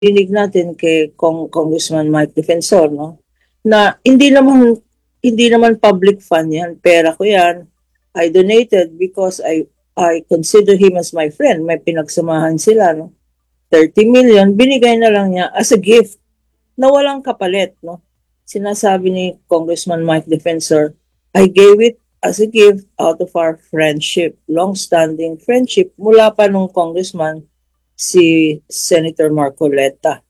dinig natin kay Congressman Mike Defensor, no? Na hindi naman public fund yan, pera ko yan. I donated because I consider him as my friend. May pinagsamahan sila, no? 30 million, binigay na lang niya as a gift na walang kapalit, no? Sinasabi ni Congressman Mike Defensor, I gave it as a gift out of our friendship, long-standing friendship mula pa nung congressman si Senator Marcoleta.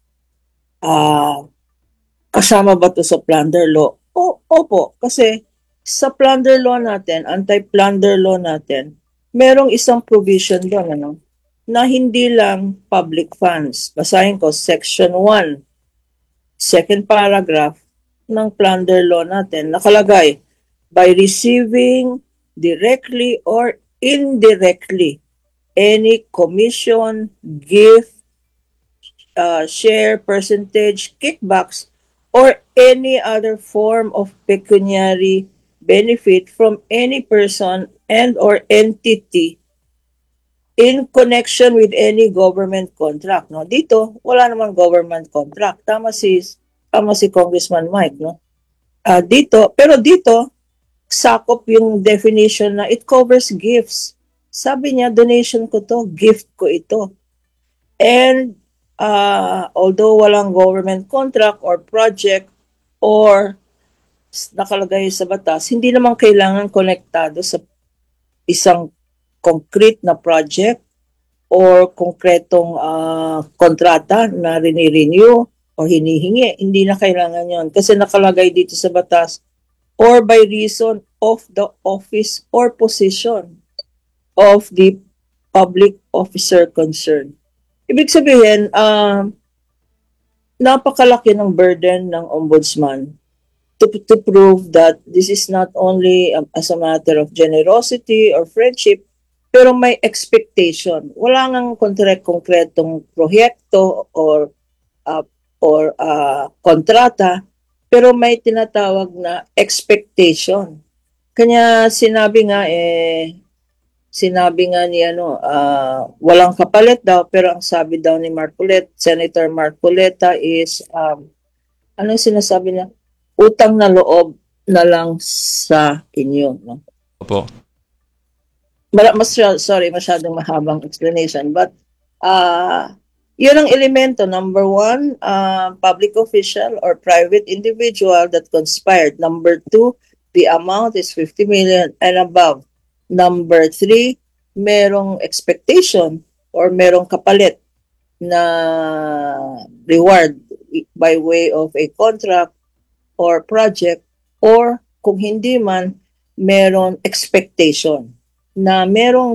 Kasama ba to sa plunder law? Opo, kasi sa plunder law natin, anti-plunder law natin, merong isang provision doon, ano, na hindi lang public funds. Basahin ko, Section 1, second paragraph ng plunder law natin, nakalagay, by receiving directly or indirectly any commission, gift, share, percentage, kickbacks, or any other form of pecuniary benefit from any person and or entity in connection with any government contract, no? Dito, wala namang government contract. Tama si Congressman Mike, no? Pero dito, sakop yung definition na it covers gifts. Sabi niya, donation ko to, gift ko ito. And although walang government contract or project or nakalagay sa batas, hindi naman kailangan konektado sa isang concrete na project or konkretong kontrata na rini-renew o hinihingi. Hindi na kailangan yon kasi nakalagay dito sa batas or by reason of the office or position of the public officer concerned. Ibig sabihin, napakalaki ng burden ng ombudsman to prove that this is not only as a matter of generosity or friendship, pero may expectation. Wala nang konkretong proyekto or kontrata, pero may tinatawag na expectation. Kanya sinabi nga ni walang kapalit daw, pero ang sabi daw ni Senator Marcoleta is ano sinasabi niya? Utang na loob na lang sa inyo, no? Opo. Masyadong mahabang explanation, but yun ang elemento. Number 1, public official or private individual that conspired. Number 2, the amount is 50 million and above. Number 3, merong expectation or merong kapalit na reward by way of a contract or project, or kung hindi man, merong expectation na merong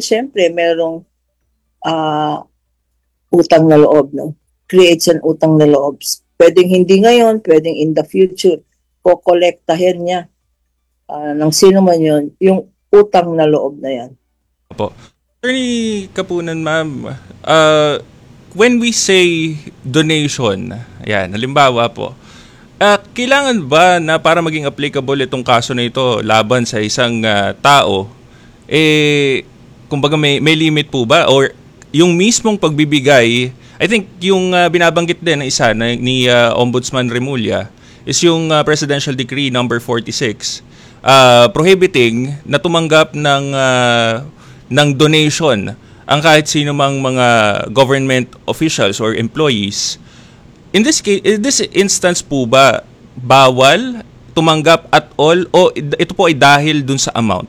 utang na loob, no? Creates an utang na loob. Pwedeng hindi ngayon, pwedeng in the future, kokolektahin niya ng sino man yun, yung utang na loob na yan. Opo. Attorney Kapunan, ma'am, when we say donation, ayan, halimbawa po, kailangan ba na para maging applicable itong kaso na ito laban sa isang tao, kumbaga may limit po ba? Or yung mismong pagbibigay, I think yung binabanggit din ng isa ni Ombudsman Remulla is yung Presidential Decree number 46 prohibiting na tumanggap ng donation ang kahit sino mang mga government officials or employees. In this instance po ba bawal tumanggap at all o ito po ay dahil dun sa amount?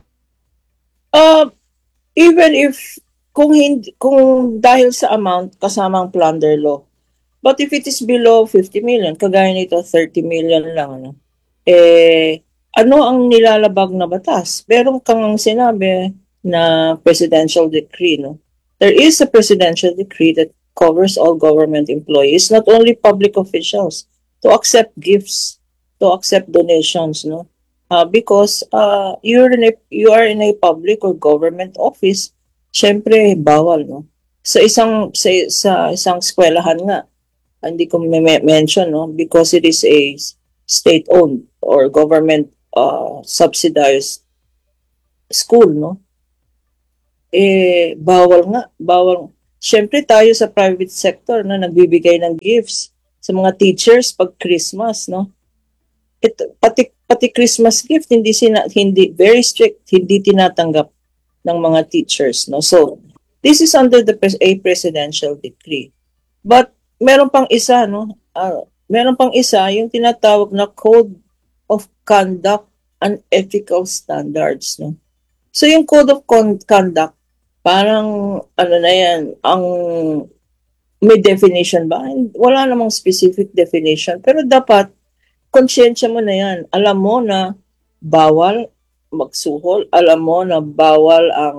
Even if kung dahil sa amount kasama ang plunder law. But if it is below 50 million, kagaya nito 30 million lang, ano? Ano ang nilalabag na batas? Meron kang sinabi na presidential decree, no? There is a presidential decree that covers all government employees, not only public officials, to accept gifts, to accept donations, no? Because you are in a public or government office, syempre bawal, no? Sa isang eskwelahan nga, hindi ko mention, no, because it is a state-owned or government subsidized school, no? Bawal. Siyempre tayo sa private sector na nagbibigay ng gifts sa mga teachers pag Christmas, no? Ito, pati Christmas gift hindi very strict, hindi tinatanggap ng mga teachers, no? So, this is under a presidential decree. But meron pang isa, no? Meron pang isa yung tinatawag na Code of Conduct and Ethical Standards, no? So yung Code of Conduct, parang ano na yan, ang may definition ba? Wala namang specific definition. Pero dapat, konsyensya mo na yan. Alam mo na bawal magsuhol. Alam mo na bawal ang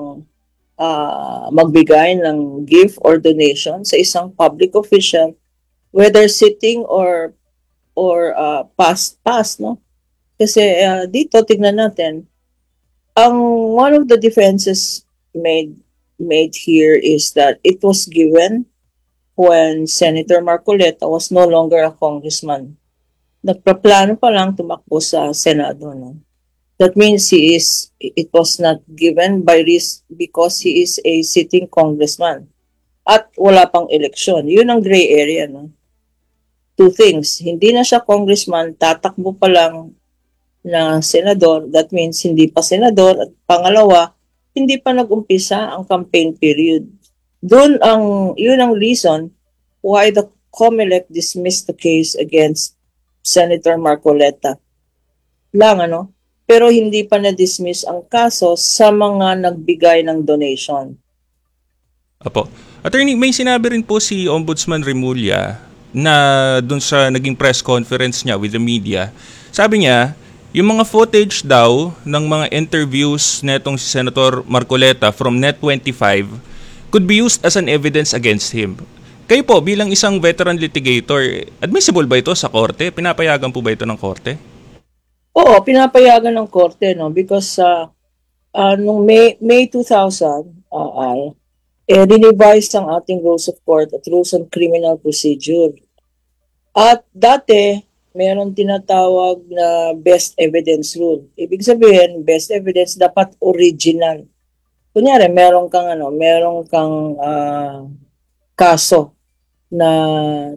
magbigay ng gift or donation sa isang public official, whether sitting or past, no? Kasi dito, tignan natin, ang one of the defenses made here is that it was given when Senator Marcoleta was no longer a congressman. Nagpaplano pa lang tumakbo sa Senado. No? That means it was not given by risk because he is a sitting congressman. At wala pang eleksyon. Yun ang gray area. No? Two things. Hindi na siya congressman, tatakbo pa lang na senador. That means hindi pa senador. At pangalawa, hindi pa nag-umpisa ang campaign period. Yun ang reason why the COMELEC dismissed the case against Senator Marcoleta. Ano? Pero hindi pa na-dismiss ang kaso sa mga nagbigay ng donation. Apo. Attorney, may sinabi rin po si Ombudsman Remulla na dun sa naging press conference niya with the media. Sabi niya, yung mga footage daw ng mga interviews netong si Senator Marcoleta from Net25 could be used as an evidence against him. Kayo po, bilang isang veteran litigator, admissible ba ito sa korte? Pinapayagan po ba ito ng korte? Oo, pinapayagan ng korte, no? Because nung May 2000, revise ang ating Rules of Court at Rules on Criminal Procedure. At dati, meron tinatawag na best evidence rule. Ibig sabihin, best evidence dapat original. Kunyari, meron kang kaso na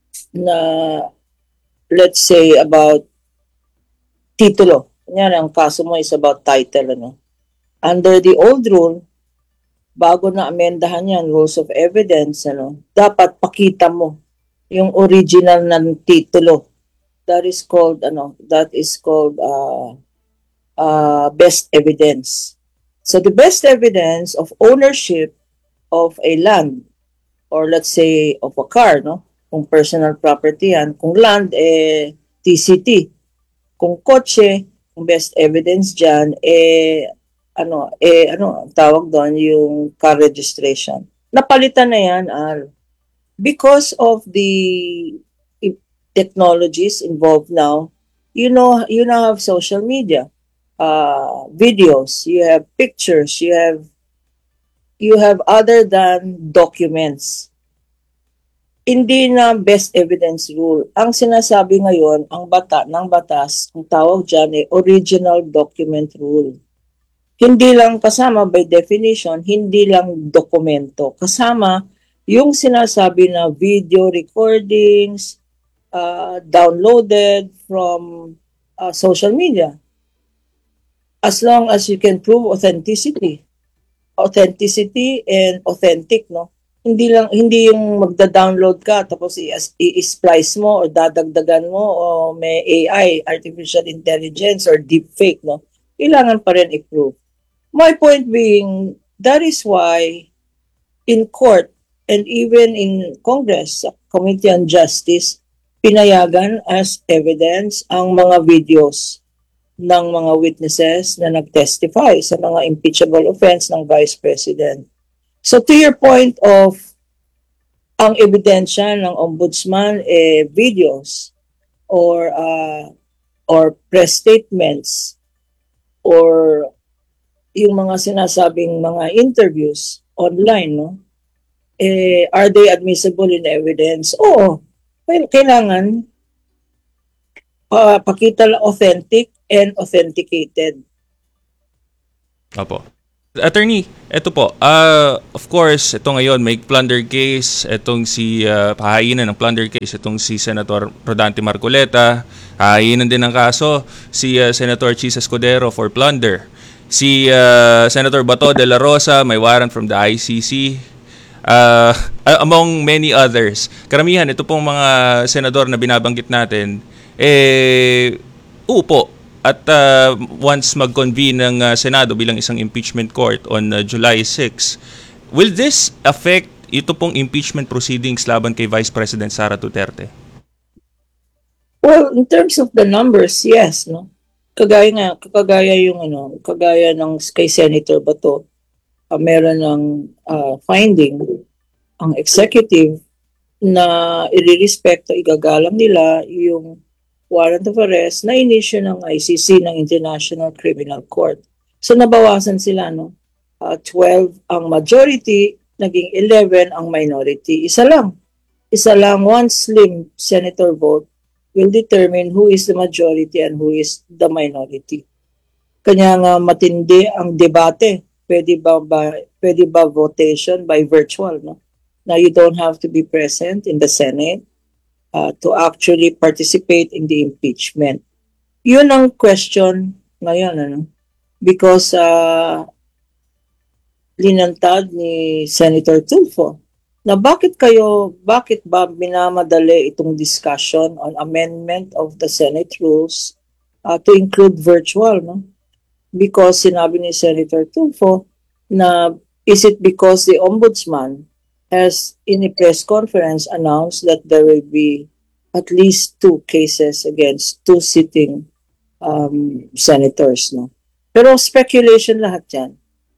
let's say about titulo. Kunyari, ang kaso mo is about title, ano. Under the old rule, bago na amendahan yan, rules of evidence, ano, dapat pakita mo yung original ng titulo. That is called best evidence. So the best evidence of ownership of a land or let's say of a car, no? Kung personal property yan, kung land TCT. Kung kotse, kung best evidence diyan tawag doon yung car registration. Napalitan na yan because of the technologies involved now, you now have social media, videos, you have pictures, you have other than documents. Hindi na best evidence rule. Ang sinasabi ngayon, ang batas, ang tawag dyan original document rule. Hindi lang kasama by definition, hindi lang dokumento. Kasama yung sinasabi na video recordings, downloaded from social media. As long as you can prove authenticity and authentic, no? Hindi yung magda-download ka tapos i-splice mo o dadagdagan mo o may AI, artificial intelligence or deepfake, no? Kailangan pa rin i-prove. My point being, that is why in court and even in Congress, Committee on Justice, pinayagan as evidence ang mga videos ng mga witnesses na nag-testify sa mga impeachable offense ng Vice President. So to your point of ang ebidensya ng ombudsman videos or press statements or yung mga sinasabing mga interviews online, no? Are they admissible in evidence? Oo. Well, kailangan pakita lang authentic and authenticated. Opo. Attorney, eto po. Of course, ito ngayon may plunder case, itong si pahainan ng plunder case, itong si Senator Rodante Marcoleta. Pahainan din ng kaso si Senator Chis Escudero for plunder. Si Senator Bato de la Rosa, may warrant from the ICC. Uh, among many others. Karamihan, ito pong mga senador na binabanggit natin, upo at once mag-convene ng Senado bilang isang impeachment court on July 6, will this affect ito pong impeachment proceedings laban kay Vice President Sara Duterte? Well, in terms of the numbers, yes, no. Kagaya ng kay Senator Bato, meron ng finding ang executive na irirespeto, igagalang nila yung warrant of arrest na inisyu ng ICC, ng International Criminal Court. So nabawasan sila, no? 12 ang majority, naging 11 ang minority. Isa lang, one slim senator vote will determine who is the majority and who is the minority. Kanya nga matindi ang debate. Pwede ba votation by virtual, no? Now you don't have to be present in the Senate to actually participate in the impeachment. Yun ang question ngayon, ano? Because linantad ni Senator Tulfo na bakit ba minamadali itong discussion on amendment of the Senate rules to include virtual, no? Because sinabi ni Senator Tulfo na is it because the ombudsman has in a press conference announced that there will be at least 2 cases against 2 sitting senators, no? Pero speculation lahat yan.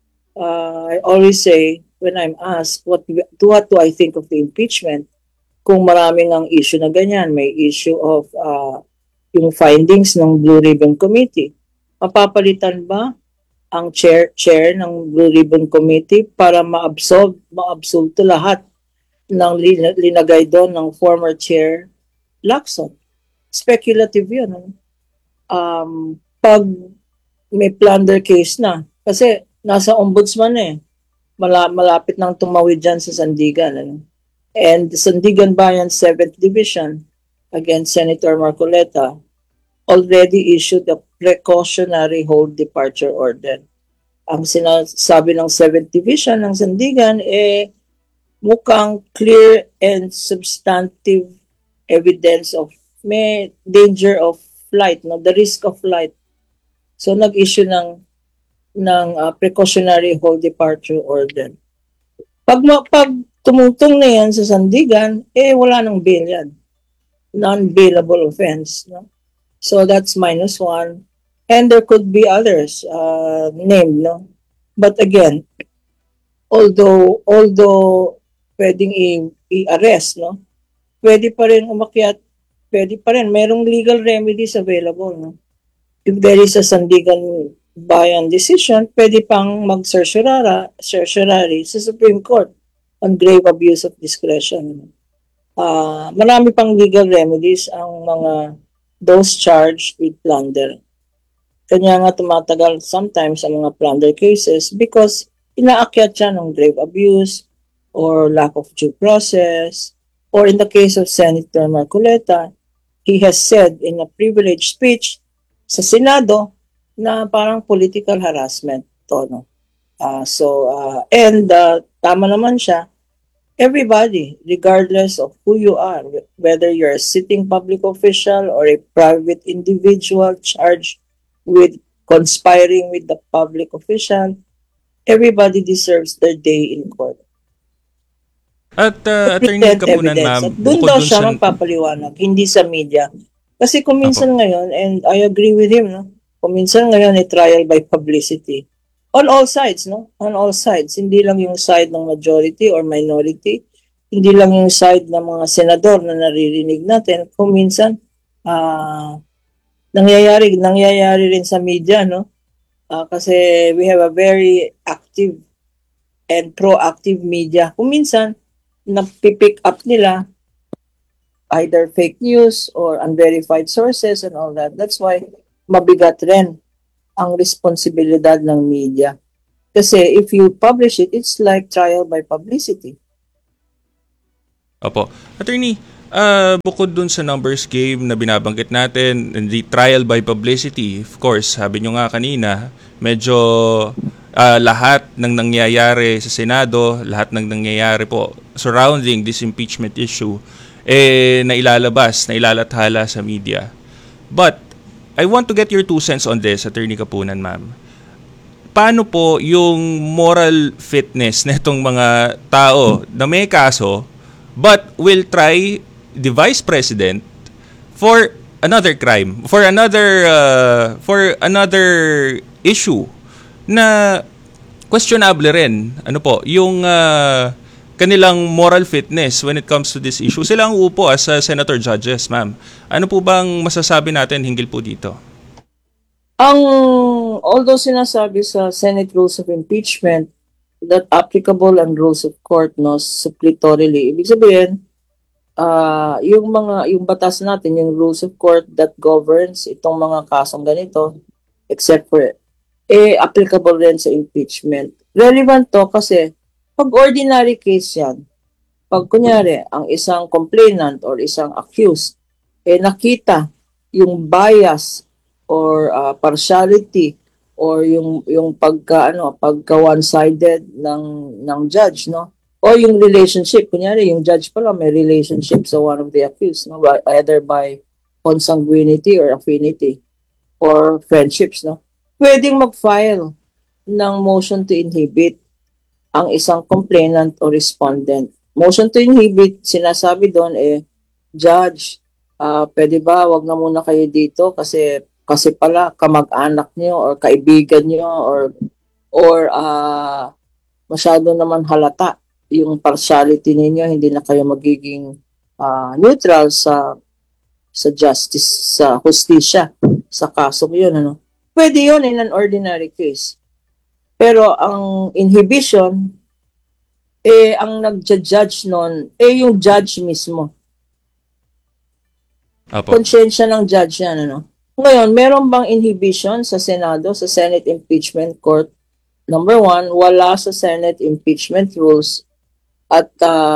I always say, when I'm asked, what do I think of the impeachment? Kung maraming ang issue na ganyan, may issue of yung findings ng Blue Ribbon Committee. Mapapalitan ba ang chair ng Blue Ribbon Committee para ma-absolve to lahat ng linagay doon ng former chair Lacson? Speculative yun. Pag may plunder case na, kasi nasa ombudsman malapit nang tumawid dyan sa Sandigan. And the Sandigan Bayan 7th Division against Senator Marcoleta already issued a precautionary hold departure order. Ang sinasabi ng 7th Division ng Sandigan, mukhang clear and substantive evidence of may danger of flight, no? The risk of flight. So nag-issue ng precautionary hold departure order. Pag tumutong na yan sa Sandigan, wala nang bail yan. Non-bailable offense. No? So that's -1. And there could be others named. No? But again, although pwedeng i-arrest, no? Pwede pa rin umakyat, merong legal remedies available. No? If there is a Sandigan Bayan decision, pwede pang mag-certiorari sa Supreme Court on grave abuse of discretion. Marami pang legal remedies ang those charged with plunder. Kanya nga tumatagal sometimes ang mga plunder cases because inaakyat siya ng grave abuse or lack of due process, or in the case of Senator Marcoleta, he has said in a privileged speech sa Senado na parang political harassment to, no? Tama naman siya. Everybody, regardless of who you are, whether you're a sitting public official or a private individual charged with conspiring with the public official, everybody deserves their day in court. At Attorney Kapunan, ma'am, at doon daw siya magpapaliwanag, hindi sa media. Kasi kung minsan ngayon, and I agree with him, no? Kung minsan ngayon ay trial by publicity. On all sides, no? On all sides. Hindi lang yung side ng majority or minority. Hindi lang yung side ng mga senador na naririnig natin. Kung minsan, nangyayari rin sa media, no? Kasi we have a very active and proactive media. Kung minsan, napipick up nila either fake news or unverified sources and all that. That's why mabigat rin ang responsibilidad ng media. Kasi if you publish it, it's like trial by publicity. Opo. Attorney, bukod dun sa numbers game na binabanggit natin, and the trial by publicity, of course, sabi nyo nga kanina, medyo lahat ng nangyayari sa Senado, lahat ng nangyayari po surrounding this impeachment issue, nailalabas, nailalathala sa media. But, I want to get your 2 cents on this, Attorney Kapunan, ma'am. Paano po yung moral fitness nitong mga tao na may kaso but will try the vice president for another crime, for another issue na questionable rin. Ano po, yung kanilang moral fitness when it comes to this issue. Sila ang upo as senator judges, ma'am. Ano po bang masasabi natin hinggil po dito? Although sinasabi sa Senate Rules of Impeachment that applicable ang rules of court no suppletorily, ibig sabihin yung batas natin, yung rules of court that governs itong mga kasong ganito, except for applicable rin sa impeachment. Relevant to kasi pag ordinary case yan, pag kunyari ang isang complainant or isang accused nakita yung bias or partiality or yung pagka one-sided ng judge, no? O yung relationship, kunyari yung judge pala may relationship sa one of the accused, no? Either by consanguinity or affinity or friendships, no? Pwedeng mag-file ng motion to inhibit ang isang complainant o respondent. Motion to inhibit, sinasabi doon Judge, pwede ba wag na muna kayo dito kasi pala kamag-anak niyo or kaibigan niyo or masyado naman halata yung partiality ninyo, hindi na kayo magiging neutral sa justice, sa hustisya, sa kasong yun, ano. Pwede yun in an ordinary case. Pero ang inhibition, ang nagja-judge nun, yung judge mismo. Apo. Konsyensya ng judge yan, ano. Ngayon, meron bang inhibition sa Senado, sa Senate Impeachment Court? Number 1, wala sa Senate Impeachment Rules at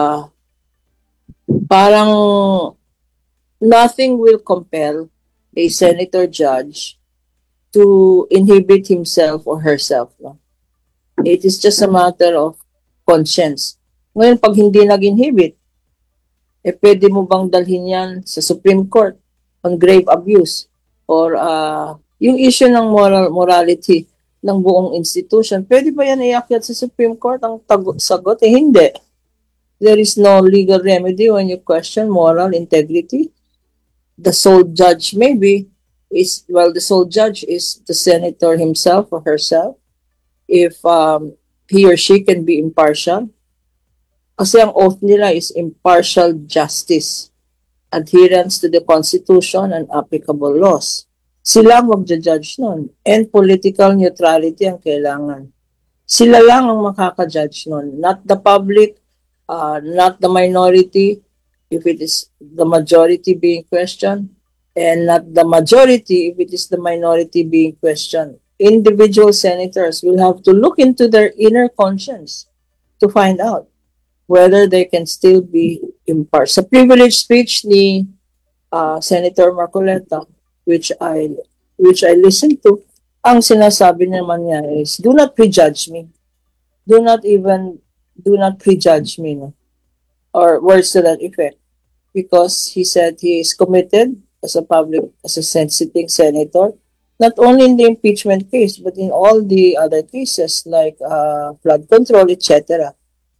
parang nothing will compel a senator judge to inhibit himself or herself. No? It is just a matter of conscience. Ngayon, pag hindi nag-inhibit, pwede mo bang dalhin yan sa Supreme Court on grave abuse? Or yung issue ng morality ng buong institution, pwede ba yan iakyat sa Supreme Court? Ang sagot, hindi. There is no legal remedy when you question moral integrity. The sole judge maybe the sole judge is the senator himself or herself. If he or she can be impartial. Kasi ang oath nila is impartial justice. Adherence to the Constitution and applicable laws. Sila ang magja-judge nun. And political neutrality ang kailangan. Sila lang ang makaka-judge nun. Not the public, not the minority, if it is the majority being questioned, and not the majority if it is the minority being questioned. Individual senators will have to look into their inner conscience to find out whether they can still be impartial. Sa privilege speech ni Senator Marcoleta, which I listened to, ang sinasabi naman niya is, do not prejudge me. Do not prejudge me. No? Or words to that effect. Because he said he is committed as a sitting senator, not only in the impeachment case, but in all the other cases like flood control, etc.,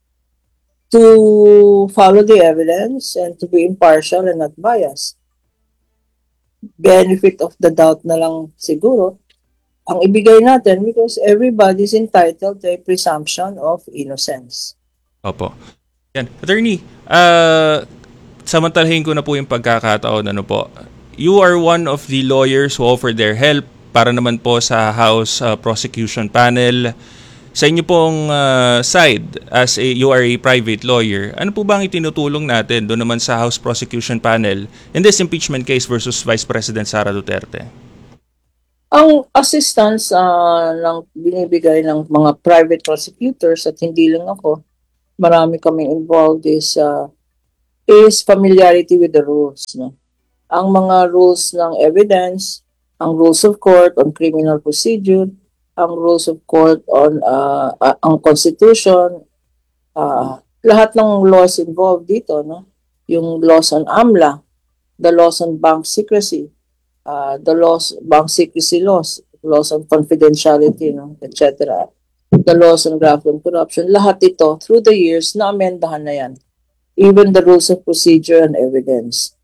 to follow the evidence and to be impartial and not biased. Benefit of the doubt na lang siguro ang ibigay natin because everybody is entitled to a presumption of innocence. Opo. Yan. Attorney, samantalahin ko na po yung pagkakataon. Ano po? You are one of the lawyers who offered their help para naman po sa House Prosecution Panel. Sa inyo pong side, as you are a private lawyer, ano po ba ang itinutulong natin doon naman sa House Prosecution Panel in this impeachment case versus Vice President Sara Duterte? Ang assistance ng binibigay ng mga private prosecutors at hindi lang ako, marami kaming involved is familiarity with the rules. No? Ang mga rules ng evidence, ang rules of court on criminal procedure, ang rules of court on ang constitution, lahat ng laws involved dito, no? Yung laws on AMLA, the laws on bank secrecy, the laws, bank secrecy laws on confidentiality, no, etc. The laws on graft and corruption, lahat ito, through the years, na-amendahan na yan. Even the rules of procedure and evidence,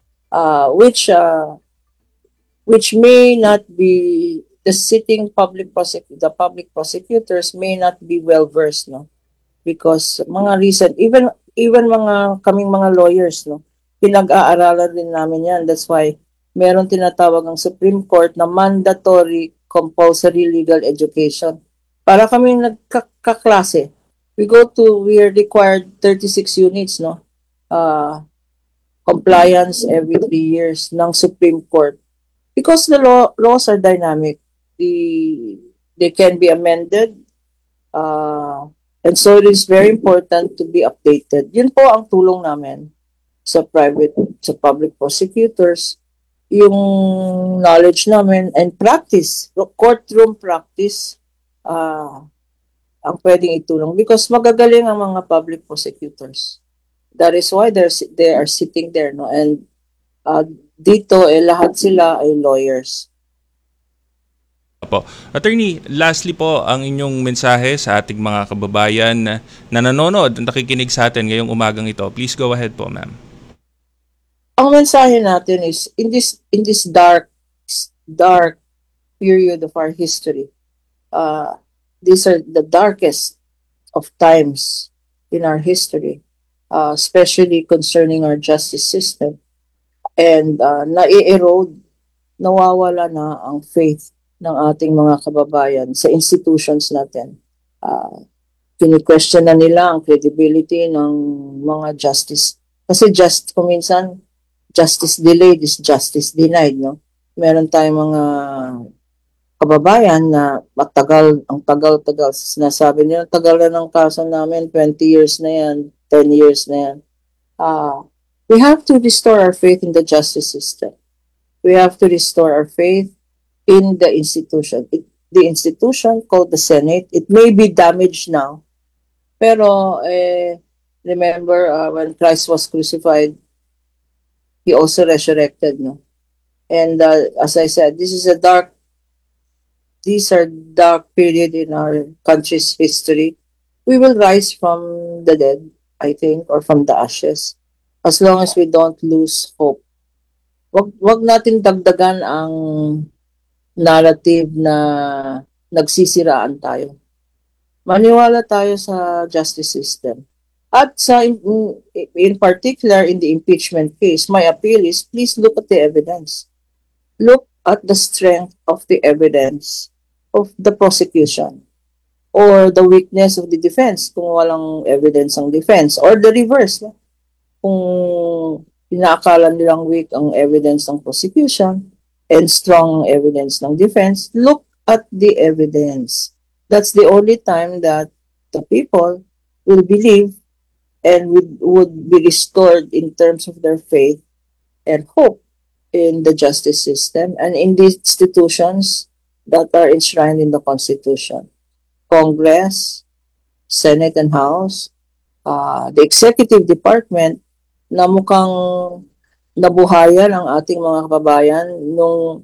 which may not be, the sitting the public prosecutors may not be well versed, no? Because mga recent, even mga kaming mga lawyers, no, pinag-aaralan din namin yan. That's why meron tinatawag ang Supreme Court na mandatory compulsory legal education. Para kami nagkaklase. We are required 36 units, no? Compliance every 3 years ng Supreme Court. Because the laws are dynamic. They can be amended. And so it is very important to be updated. Yun po ang tulong namin sa public prosecutors, yung knowledge namin and practice, courtroom practice, ang pwedeng itulong because magagaling ang mga public prosecutors. That is why they are sitting there, no? And dito, lahat sila ay lawyers. Po. Attorney, lastly po ang inyong mensahe sa ating mga kababayan na nanonood at nakikinig sa atin ngayong umagang ito. Please go ahead po, ma'am. Ang mensahe natin is in this dark period of our history, these are the darkest of times in our history, especially concerning our justice system. And nai-erode, nawawala na ang faith ng ating mga kababayan sa institutions natin. Kini-question na nila ang credibility ng mga justice. Kasi kung minsan, justice delayed is justice denied, no? Meron tayong mga kababayan na ang tagal-tagal. Sinasabi nila, tagal na ng kaso namin, 20 years na yan, 10 years na yan. We have to restore our faith in the justice system. We have to restore our faith in the institution. The institution called the Senate, it may be damaged now. Pero, remember, when Christ was crucified, He also resurrected, no? And as I said, these are dark period in our country's history. We will rise from the dead, I think, or from the ashes, as long as we don't lose hope. Wag natin dagdagan ang narrative na nagsisiraan tayo. Maniwala tayo sa justice system. At in particular, in the impeachment case, my appeal is please look at the evidence. Look at the strength of the evidence of the prosecution or the weakness of the defense kung walang evidence ang defense or the reverse. No? Kung inaakala nilang weak ang evidence ng prosecution and strong evidence ng defense, look at the evidence. That's the only time that the people will believe and would be restored in terms of their faith and hope in the justice system and in the institutions that are enshrined in the Constitution. Congress, Senate and House, the Executive Department na mukhang nabuhayan ang ating mga kababayan nung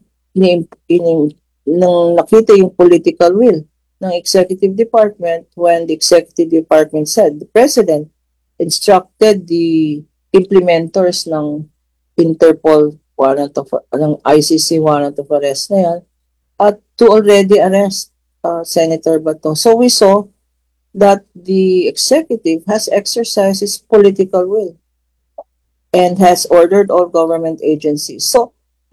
nakita yung political will ng Executive Department when the Executive Department said the President instructed the implementers ng Interpol ng ICC warrant of arrest na yan at to already arrest Senator Bato. So we saw that the executive has exercised its political will and has ordered all government agencies. So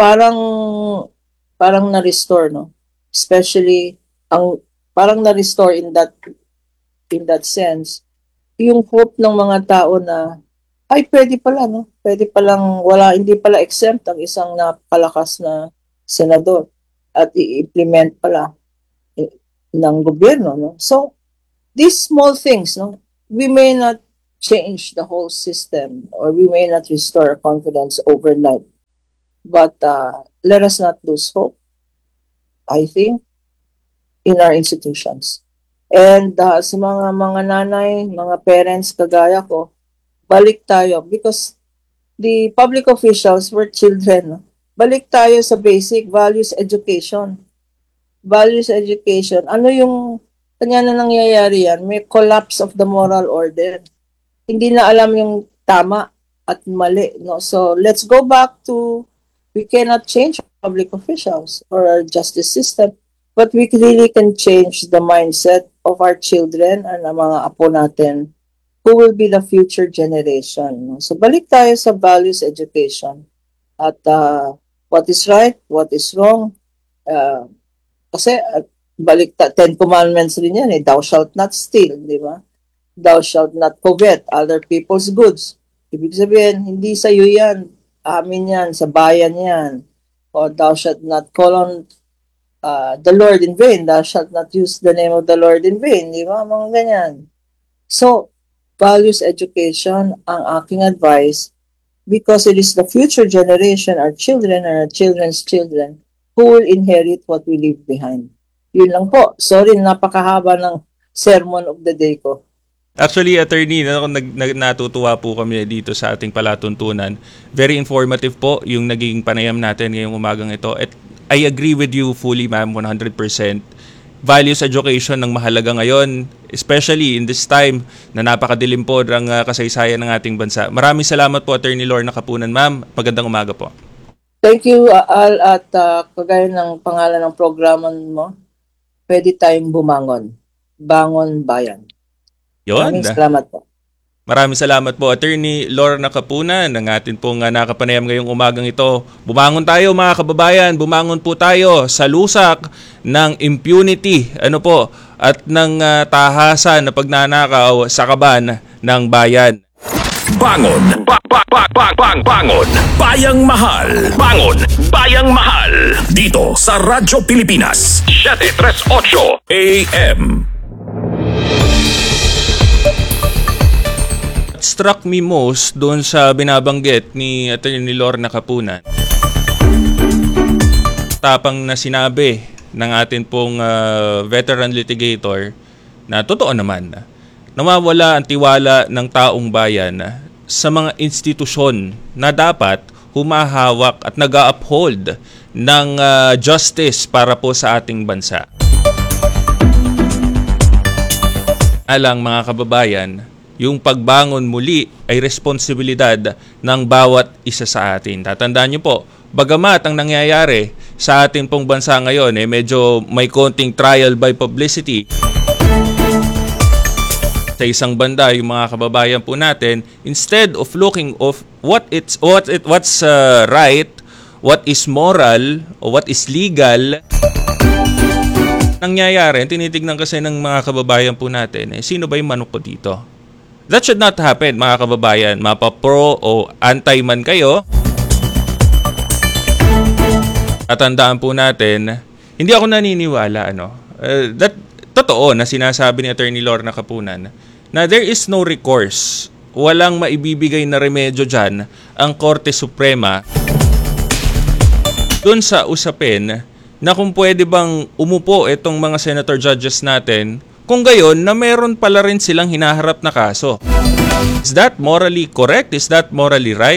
parang na-restore, no? Especially parang na-restore in that sense yung hope ng mga tao na ay pwede pala, no? Pwede palang hindi pala exempt ang isang napakalakas na senador. at i-implement pala ng gobyerno, no? So, these small things, no, we may not change the whole system or we may not restore confidence overnight, but let us not lose hope, I think, in our institutions. And sa mga nanay, mga parents kagaya ko, balik tayo because the public officials were children. No? Balik tayo sa basic values education. Values education. Ano yung kanya na nangyayari yan? May collapse of the moral order. Hindi na alam yung tama at mali. No? So let's go back to, we cannot change public officials or our justice system, but we really can change the mindset of our children and ang mga apo natin who will be the future generation. No? So balik tayo sa values education at what is right, what is wrong. Kasi balik Ten Commandments rin yan thou shalt not steal, di ba? Thou shalt not covet other people's goods. Ibig sabihin, hindi sa iyo yan, amin yan, sa bayan yan. Or thou shalt not call on the Lord in vain, thou shalt not use the name of the Lord in vain, di ba? Mga ganyan. So, values education ang aking advice because it is the future generation, our children and our children's children who will inherit what we leave behind. Yun lang po. Sorry, napakahaba ng sermon of the day ko. Actually, attorney, natutuwa po kami dito sa ating palatuntunan. Very informative po yung naging panayam natin ngayong umagang ito. At I agree with you fully, ma'am, 100%. Values education ng mahalaga ngayon, especially in this time na napakadilim po ng kasaysayan ng ating bansa. Maraming salamat po, Attorney Lorna Kapunan, ma'am. Magandang umaga po. Thank you, Al, at kagaya ng pangalan ng programa mo, pwede tayong bumangon. Bangon Bayan. Yun. Maraming salamat po. Maraming salamat po, Attorney Lorna Kapunan, ng atin pong nakapanayam ngayong umagang ito. Bumangon tayo, mga kababayan. Bumangon po tayo sa lusak ng impunity at ng tahasan na pagnanakaw sa kaban ng bayan. Bangon! Bangon! Bayang Mahal! Bangon! Bayang Mahal! Dito sa Radyo Pilipinas 738 AM. Struck me most doon sa binabanggit ni Attorney Lorna Kapunan. Tapang na sinabi ng atin pong veteran litigator na totoo naman, nawawala ang tiwala ng taong bayan sa mga institusyon na dapat humahawak at nag-uphold ng justice para po sa ating bansa. Alang mga kababayan, yung pagbangon muli ay responsibilidad ng bawat isa sa atin. Tatandaan niyo po, bagamat ang nangyayari sa ating pong bansa ngayon medyo may konting trial by publicity. Sa isang banda, yung mga kababayan po natin, instead of looking of what's right, what is moral, or what is legal, nangyayari, tinitignan kasi ng mga kababayan po natin, sino ba yung manok ko dito? That should not happen, mga kababayan. Mapa-pro o anti man kayo. At tandaan po natin, hindi ako naniniwala, totoo na sinasabi ni Attorney Lorna Kapunan na there is no recourse. Walang maibibigay na remedyo dyan ang Korte Suprema dun sa usapin na kung pwede bang umupo itong mga senator judges natin kung gayon na meron pala rin silang hinaharap na kaso. Is that morally correct? Is that morally right?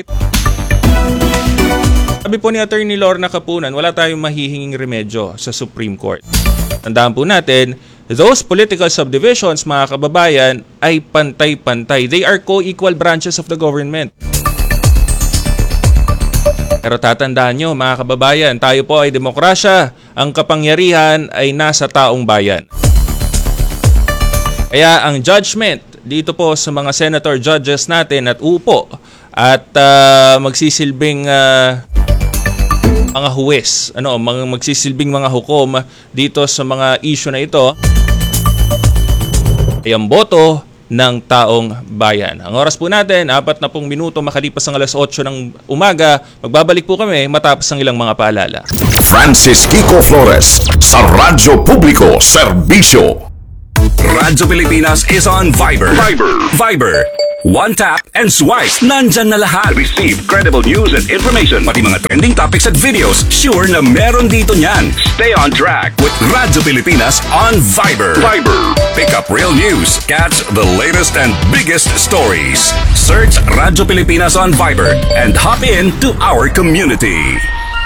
Sabi po ni Attorney Lorna Kapunan, wala tayong mahihinging remedyo sa Supreme Court. Tandaan po natin, those political subdivisions, mga kababayan, ay pantay-pantay. They are co-equal branches of the government. Pero tatandaan nyo, mga kababayan, tayo po ay demokrasya. Ang kapangyarihan ay nasa taong bayan. Kaya ang judgment dito po sa mga senator judges natin at upo at magsisilbing mga huwes, magsisilbing mga hukom dito sa mga issue na ito ay ang boto ng taong bayan. Ang oras po natin, 40 minuto makalipas ang alas 8 ng umaga. Magbabalik po kami matapos ang ilang mga paalala. Francis Kiko Flores sa Radyo Publiko Serbisyo. Radyo Pilipinas is on Viber. Viber. One tap and swipe. Nandyan na lahat. Receive credible news and information. Pati mga trending topics at videos. Sure na meron dito niyan. Stay on track with Radyo Pilipinas on Viber. Pick up real news. Catch the latest and biggest stories. Search Radyo Pilipinas on Viber and hop in to our community.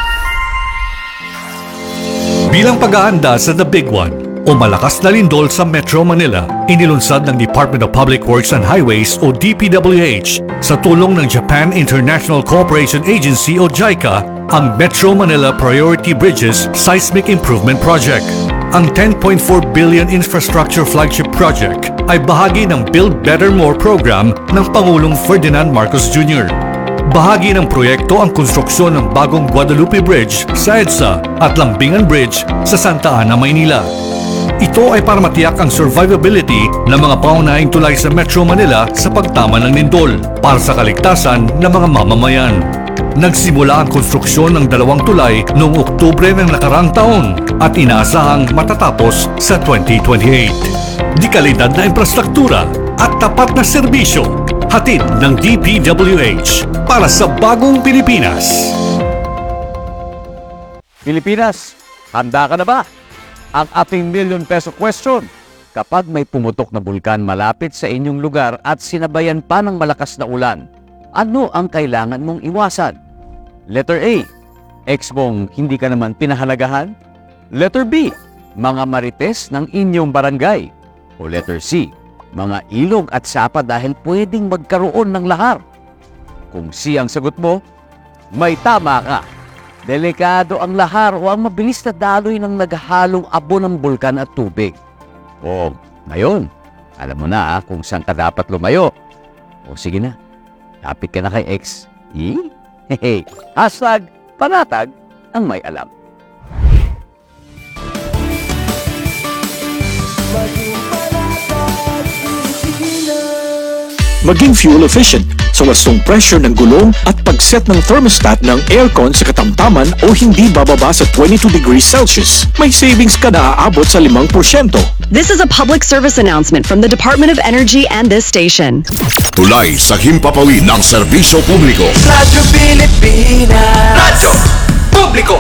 Bilang pag-aanda sa The Big One o malakas na lindol sa Metro Manila, inilunsad ng Department of Public Works and Highways o DPWH sa tulong ng Japan International Cooperation Agency o JICA ang Metro Manila Priority Bridges Seismic Improvement Project. Ang 10.4 billion infrastructure flagship project ay bahagi ng Build Better More program ng Pangulong Ferdinand Marcos Jr. Bahagi ng proyekto ang konstruksyon ng bagong Guadalupe Bridge sa EDSA at Lambingan Bridge sa Santa Ana, Maynila. Ito ay para matiyak ang survivability ng mga pangunahing tulay sa Metro Manila sa pagtama ng lindol para sa kaligtasan ng mga mamamayan. Nagsimula ang konstruksyon ng 2 tulay noong Oktubre ng nakarang taon at inaasahang matatapos sa 2028. Di kalidad na infrastruktura at tapat na serbisyo, hatid ng DPWH para sa bagong Pilipinas. Pilipinas, handa ka na ba? Ang ating million peso question. Kapag may pumutok na bulkan malapit sa inyong lugar at sinabayan pa ng malakas na ulan, ano ang kailangan mong iwasan? Letter A, ex mong hindi ka naman pinahalagahan? Letter B, mga marites ng inyong barangay? O letter C, mga ilog at sapa dahil pwedeng magkaroon ng lahar? Kung C ang sagot mo, may tama ka. Delikado ang lahar o ang mabilis na daloy ng naghahalong abo ng bulkan at tubig. O ngayon, alam mo na kung saan ka dapat lumayo. O sige na, lapit ka na kay X. Hashtag panatag ang may alam. Maging fuel efficient sa wastong pressure ng gulong at pag-set ng thermostat ng aircon sa katamtaman o hindi bababa sa 22 degrees Celsius. May savings ka na aabot sa 5%. This is a public service announcement from the Department of Energy and this station. Tulay sa himpapawid ng serbisyo publiko. Radyo Pilipinas. Radyo Publiko.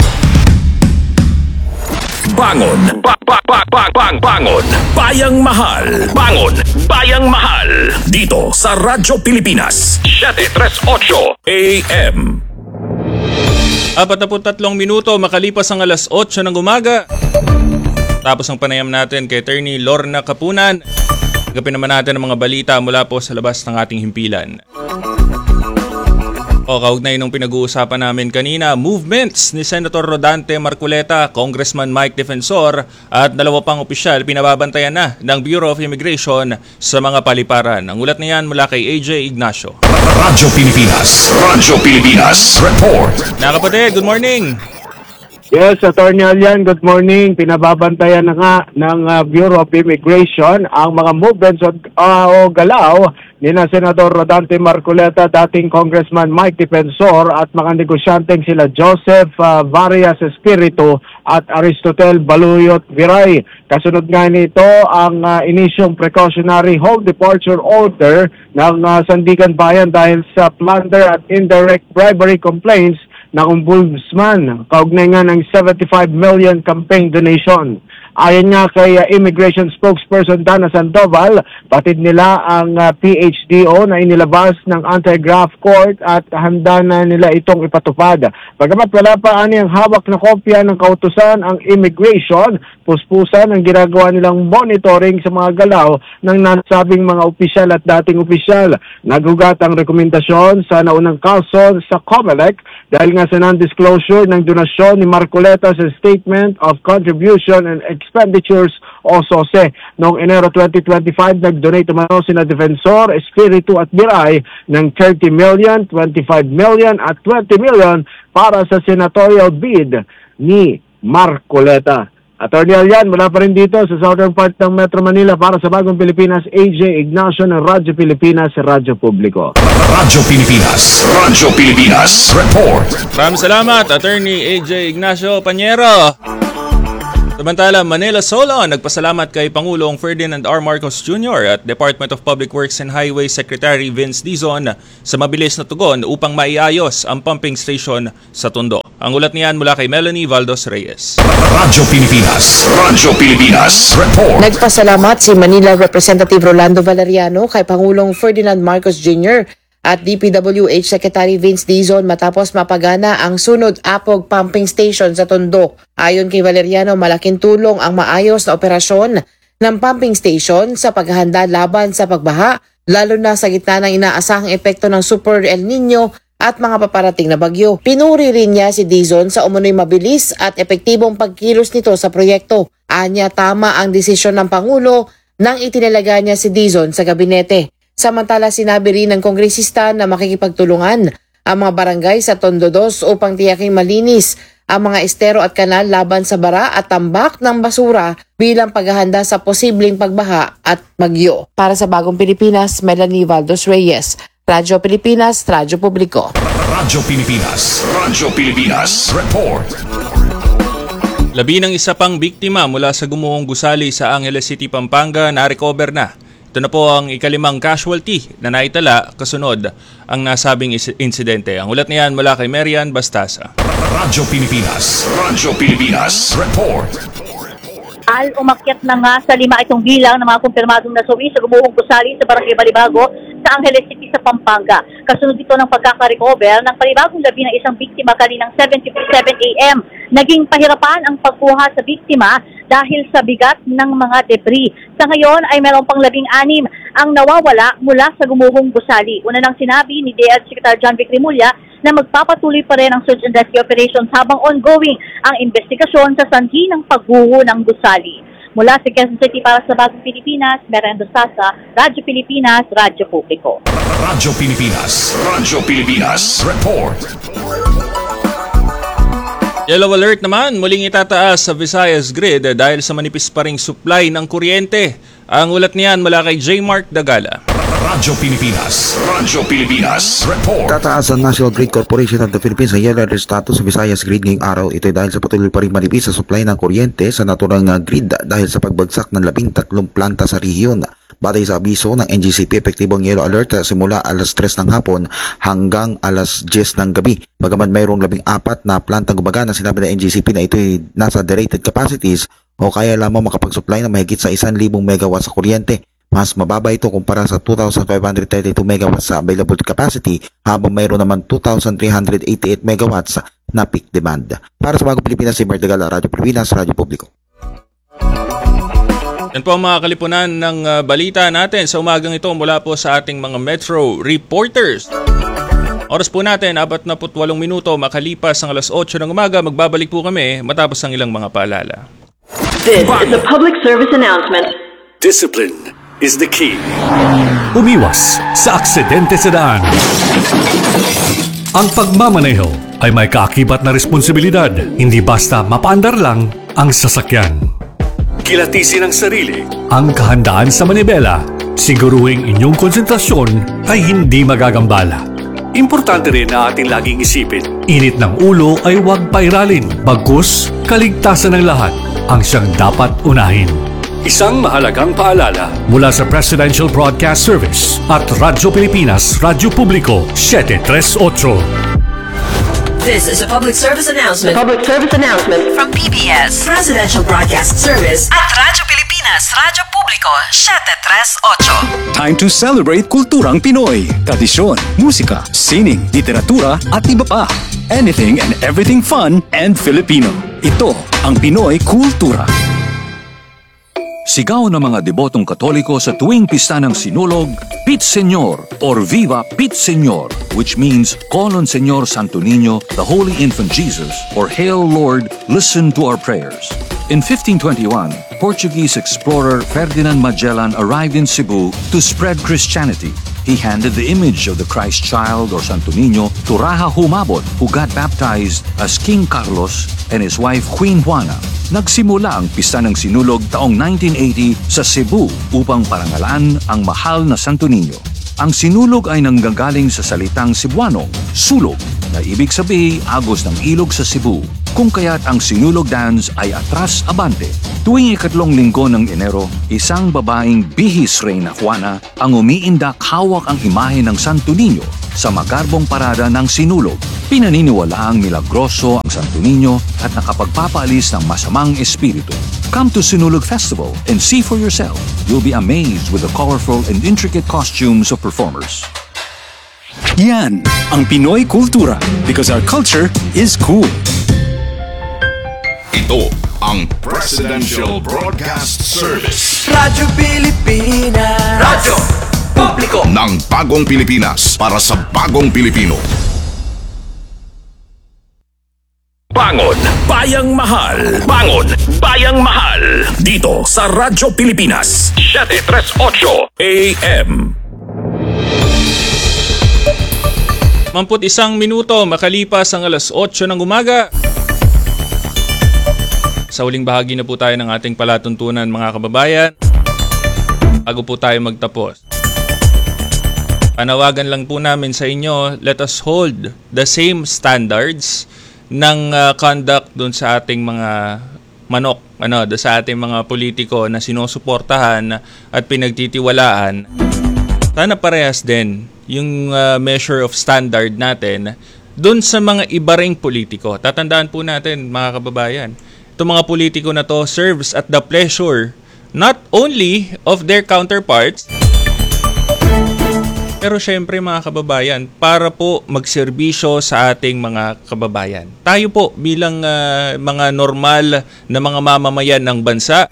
Bangon. Bangon. Bayang Mahal. Bangon. Bayang Mahal. Dito sa Radyo Pilipinas. 738 AM. 43 minuto makalipas ang alas 8 ng umaga. Tapos ang panayam natin kay Attorney Lorna Kapunan. Gapin naman natin ang mga balita mula po sa labas ng ating himpilan. O kaugnay nung pinag-uusapan namin kanina, movements ni Senator Rodante Marcoleta, Congressman Mike Defensor at 2 pang opisyal pinababantayan na ng Bureau of Immigration sa mga paliparan. Ang ulat niyan mula kay AJ Ignacio. Radyo Pilipinas. Radyo Pilipinas. Report. Na kapatid, good morning. Yes, Attorney Alian, good morning. Pinababantayan na nga ng Bureau of Immigration ang mga movements o galaw ni na Senador Rodante Marcoleta, dating Congressman Mike Defensor at mga negosyanteng sila Joseph Varias Espiritu at Aristotel Baluyot Viray. Kasunod nga nito ang inisyong precautionary home departure order ng Sandigan Bayan dahil sa plunder at indirect bribery complaints ng Ombudsman, kaugnay nga ng 75 million campaign donation. Ayon nga kay Immigration Spokesperson Dana Sandoval, batid nila ang PHDO na inilabas ng Anti-Graft Court at handa na nila itong ipatupad. Bagamat wala pa ang hawak na kopya ng kautusan ang Immigration, puspusan ang ginagawa nilang monitoring sa mga galaw ng nasabing mga opisyal at dating opisyal. Nagugat ang rekomendasyon sa naunang kaso sa COMELEC dahil nga sa non-disclosure ng donasyon ni Marcoleta sa Statement of Contribution and Expenditures o SOSE. Noong Enero 2025, nag-donate umano sina Defensor, Espiritu at Biray ng 30 million, 25 million at 20 million para sa senatorial bid ni Marcoleta. Attorney Alian, mula pa rin dito sa southern part ng Metro Manila para sa Bagong Pilipinas, AJ Ignacio ng Radyo Pilipinas, Radyo Publiko. Radyo Pilipinas. Radyo Pilipinas. Report. Maraming salamat, Attorney AJ Ignacio Pañero. Samantala, Manila Solo nagpasalamat kay Pangulong Ferdinand R. Marcos Jr. at Department of Public Works and Highways Secretary Vince Dizon sa mabilis na tugon upang maiayos ang pumping station sa Tondo. Ang ulat niyan mula kay Melanie Valdos Reyes. Radyo Pilipinas. Radyo Pilipinas. Report. Nagpasalamat si Manila Representative Rolando Valeriano kay Pangulong Ferdinand Marcos Jr. at DPWH Secretary Vince Dizon matapos mapagana ang Sunod Apog Pumping Station sa Tondo. Ayon kay Valeriano, malaking tulong ang maayos na operasyon ng pumping station sa paghahanda laban sa pagbaha, lalo na sa gitna ng inaasahang epekto ng Super El Nino at mga paparating na bagyo. Pinuri rin niya si Dizon sa umunoy mabilis at epektibong pagkilos nito sa proyekto. Anya, tama ang desisyon ng Pangulo nang itinalaga niya si Dizon sa gabinete. Samantala, sinabi rin ng kongresista na makikipagtulungan ang mga barangay sa Tondo 2 upang tiyaking malinis ang mga estero at kanal laban sa bara at tambak ng basura bilang paghahanda sa posibleng pagbaha at bagyo. Para sa Bagong Pilipinas, Melanie Valdos Reyes, Radyo Pilipinas, Radyo Publiko. Radyo Pilipinas. Radyo Pilipinas. Report. Labi ng isa pang biktima mula sa gumuhong gusali sa Angeles City, Pampanga na-recover na. Ito na po ang ikalimang casualty na naitala kasunod ang nasabing insidente. Ang ulat niyan mula kay Marian Bastasa. Radyo Pilipinas. Radyo Pilipinas. Report. Umakyat na nga sa 5 itong bilang ng mga kumpirmadong nasawi sa gumuhong gusali sa Barangay Balibago sa Angeles City sa Pampanga. Kasunod ito ng pagkaka-recover ng panibagong labi ng isang biktima kaninang 7:57 a.m. Naging pahirapan ang pagkuha sa biktima dahil sa bigat ng mga debris. Sa ngayon ay meron pang 16 ang nawawala mula sa gumuhong gusali. Una nang sinabi ni DEAD Secretary John Vic Rimulya na magpapatuloy pa rin ang search and rescue operations habang ongoing ang investigasyon sa sanhi ng pagguho ng gusali. Mula sa Quezon City para sa Bagong Pilipinas, Merendo Sasa, Radyo Pilipinas, Radyo Publiko. Radyo Pilipinas. Radyo Pilipinas. Report. Yellow alert naman, muling itataas sa Visayas Grid dahil sa manipis pa ring supply ng kuryente. Ang ulat niyan mula kay J. Mark Dagala. Radyo Pilipinas. Radyo Pilipinas. Report. Tataas ang National Grid Corporation of the Philippines ang yellow alert status sa Visayas Grid ngayong araw. Ito ay dahil sa patuloy pa rin manipis sa supply ng kuryente sa naturang grid dahil sa pagbagsak ng 13 planta sa rehiyon. Batay sa abiso ng NGCP, epektibong yellow alert simula alas 3 ng hapon hanggang alas 10 ng gabi. Bagaman mayroong 14 na plantang gumagana, sinabi ng NGCP na ito ay nasa derated capacities o kaya lamang makapag-supply ng mahigit sa 1,000 megawatt sa kuryente. Mas mababa ito kumpara sa 2,532 megawatts sa available capacity habang mayroon naman 2,388 megawatts na peak demand. Para sa Bagong Pilipinas, si Martigala, Radyo Pilipinas, Radyo Publiko. Yan po ang mga kalipunan ng balita natin sa umagang ito mula po sa ating mga Metro Reporters. Oras po natin, 48 minuto makalipas ang alas 8 ng umaga. Magbabalik po kami matapos ang ilang mga paalala. This is a public service announcement. Discipline is the key. Umiwas sa aksidente sa daan. Ang pagmamaneho ay may kaakibat na responsibilidad. Hindi basta mapaandar lang ang sasakyan. Kilatisin ang sarili. Ang kahandaan sa manibela, siguruhing inyong konsentrasyon ay hindi magagambala. Importante rin na ating laging isipin, init ng ulo ay huwag pairalin, bagkus kaligtasan ng lahat ang siyang dapat unahin. Isang mahalagang paalala mula sa Presidential Broadcast Service at Radyo Pilipinas, Radyo Publiko, 738. This is a public service announcement. Public service announcement From PBS, Presidential Broadcast Service at Radyo Pilipinas, Radyo Publiko, 738. Time to celebrate kulturang Pinoy. Tradisyon, musika, sining, literatura at iba pa. Anything and everything fun and Filipino. Ito ang Pinoy Kultura. Sigaw ng mga debotong Katoliko sa tuwing pista ng Sinulog, Pit Señor or Viva Pit Señor, which means call on Señor Santo Niño, the Holy Infant Jesus, or Hail Lord, listen to our prayers. In 1521, Portuguese explorer Ferdinand Magellan arrived in Cebu to spread Christianity. He handed the image of the Christ child or Santo Niño to Raja Humabon, who got baptized as King Carlos and his wife Queen Juana. Nagsimula ang Pista ng Sinulog taong 1980 sa Cebu upang parangalan ang mahal na Santo Niño. Ang sinulog ay nanggagaling sa salitang Cebuanong, sulog, na ibig sabihin agos ng ilog sa Cebu, kung kaya't ang sinulog dance ay atras abante. Tuwing ikatlong linggo ng Enero, isang babaeng bihis Reyna Juana ang umiindak hawak ang imahe ng Santo Niño sa magarbong parada ng sinulog. Pinaniniwalaang milagroso ang Santo Niño at nakapagpapaalis ng masamang espiritu. Come to Sinulog Festival and see for yourself. You'll be amazed with the colorful and intricate costumes of performers. Yan ang Pinoy kultura because our culture is cool. Ito ang Presidential Broadcast Service. Radyo Pilipinas. Radyo Publiko ng Bagong Pilipinas para sa Bagong Pilipino. Bangon, Bayang Mahal. Bangon, Bayang Mahal. Dito sa Radyo Pilipinas, 738 AM. 41 minuto makalipas ang alas 8 ng umaga. Sa uling bahagi na po tayo ng ating palatuntunan, mga kababayan. Bago po tayo magtapos, panawagan lang po namin sa inyo, let us hold the same standards ng conduct dun sa ating mga manok, doon sa ating mga politiko na sinusuportahan at pinagtitiwalaan. Sana parehas din yung measure of standard natin dun sa mga iba ring politiko. Tatandaan po natin, mga kababayan, itong mga politiko na to serves at the pleasure not only of their counterparts, pero syempre mga kababayan, para po magserbisyo sa ating mga kababayan. Tayo po bilang mga normal na mga mamamayan ng bansa,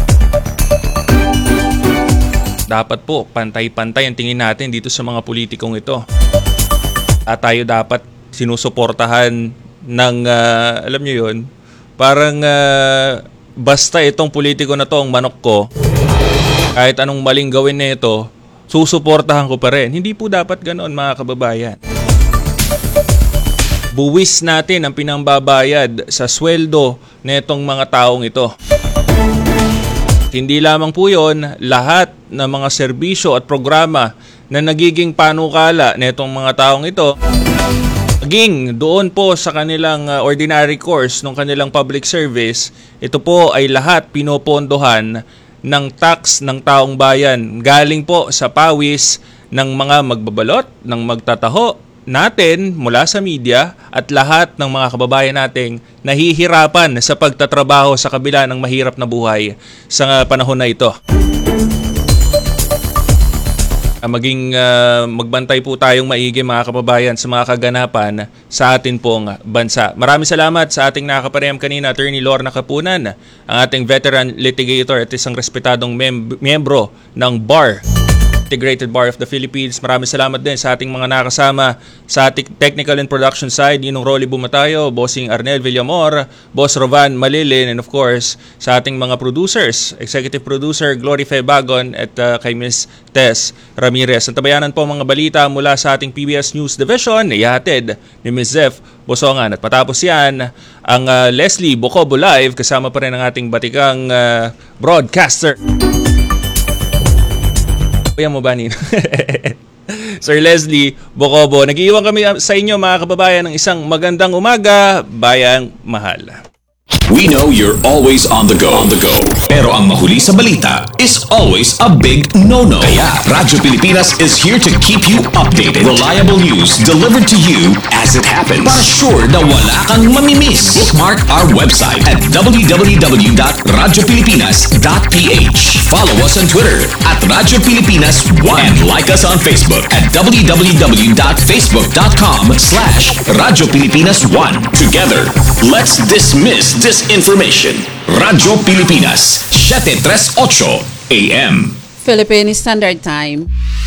dapat po pantay-pantay ang tingin natin dito sa mga politikong ito. At tayo dapat sinusuportahan ng, alam nyo yun, parang basta itong politiko na to ang manok ko, kahit anong maling gawin na ito, susuportahan ko pa rin. Hindi po dapat ganoon, mga kababayan. Buwis natin ang pinambabayad sa sweldo na itong mga taong ito. Hindi lamang po yon, lahat ng mga serbisyo at programa na nagiging panukala na itong mga taong ito, maging doon po sa kanilang ordinary course ng kanilang public service, ito po ay lahat pinopondohan ng tax ng taong bayan. Galing po sa pawis ng mga magbabalot, ng magtataho natin mula sa media at lahat ng mga kababayan nating nahihirapan sa pagtatrabaho sa kabila ng mahirap na buhay sa panahon na ito. Maging magbantay po tayong maigi, mga kababayan, sa mga kaganapan sa atin pong bansa. Maraming salamat sa ating nakapareham kanina, Attorney Lorna Kapunan, ang ating veteran litigator at isang respetadong miyembro ng BAR, Integrated Bar of the Philippines. Maraming salamat din sa ating mga nakasama sa ating technical and production side, Ninong Rolly Bumatayo, Bossing Arnel Villamor, Boss Rovan Malilin, and of course sa ating mga producers, Executive Producer Glory Febagon at kay Miss Tess Ramirez. Ang tabayanan po mga balita mula sa ating PBS News Division, ihatid ni Ms. Zeph Bosongan. At patapos yan, ang Leslie Bocobo Live, kasama pa rin ang ating batikang broadcaster. Kaya mo ba, Nino? Sir Leslie Bocobo. Nag-iwan kami sa inyo, mga kababayan, ng isang magandang umaga, Bayang Mahal. We know you're always on the go. Pero ang mahuli sa balita is always a big no-no. Kaya Radyo Pilipinas is here to keep you updated. Reliable news delivered to you as it happens. Para sure na wala kang mamimiss. Bookmark our website at www.radiopilipinas.ph. Follow us on Twitter at Radyo Pilipinas 1 and like us on Facebook at www.facebook.com/Radyo Pilipinas 1. Together, let's dismiss disinformation. Radyo Pilipinas, 738 AM. Philippine Standard Time,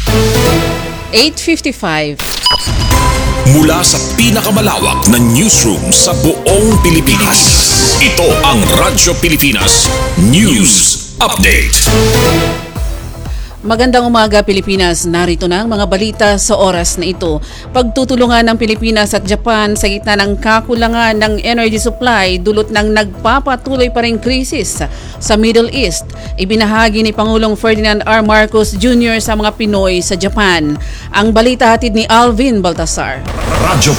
8:55. Mula sa pinakamalawak na newsroom sa buong Pilipinas, ito ang Radyo Pilipinas News Update. Magandang umaga Pilipinas, narito na ang mga balita sa oras na ito. Pagtutulungan ng Pilipinas at Japan sa gitna ng kakulangan ng energy supply dulot ng nagpapatuloy pa ring krisis sa Middle East. Ibinahagi ni Pangulong Ferdinand R. Marcos Jr. sa mga Pinoy sa Japan. Ang balita hatid ni Alvin Baltasar. Radyo